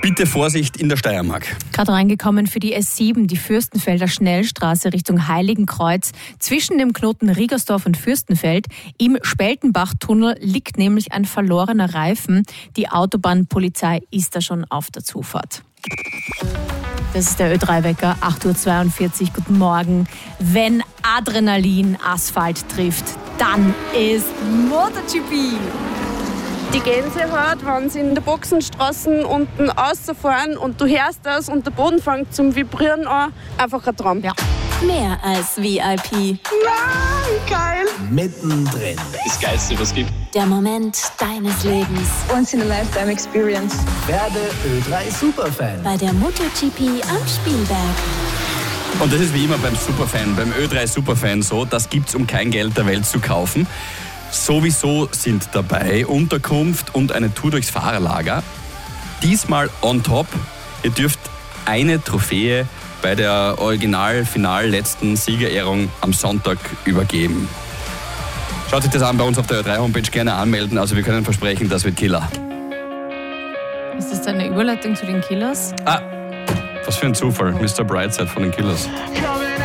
Bitte Vorsicht in der Steiermark. Gerade reingekommen für die S7, die Fürstenfelder Schnellstraße Richtung Heiligenkreuz. Zwischen dem Knoten Riegersdorf und Fürstenfeld im Speltenbachtunnel liegt nämlich ein verlorener Reifen. Die Autobahnpolizei ist da schon auf der Zufahrt. Das ist der Ö3-Wecker, 8.42 Uhr, guten Morgen. Wenn Adrenalin Asphalt trifft, dann ist MotoGP. Die Gänsehaut, wenn sie in der Boxenstraße unten rausfahren und du hörst das und der Boden fängt zum Vibrieren an. Einfach ein Traum. Ja. Mehr als VIP. Nein, geil. Mittendrin. Das Geilste, was es gibt. Der Moment deines Lebens. Once in a lifetime experience. Werde Ö3 Superfan. Bei der MotoGP am Spielberg. Und das ist wie immer beim Superfan, beim Ö3 Superfan so, das gibt's um kein Geld der Welt zu kaufen. Sowieso sind dabei Unterkunft und eine Tour durchs Fahrerlager. Diesmal on top, ihr dürft eine Trophäe bei der Original-Final letzten Siegerehrung am Sonntag übergeben. Schaut euch das an bei uns auf der Ö3-Homepage, gerne anmelden, also wir können versprechen, das wird Killer. Ist das eine Überleitung zu den Killers? Was für ein Zufall, Mr. Brightside von den Killers.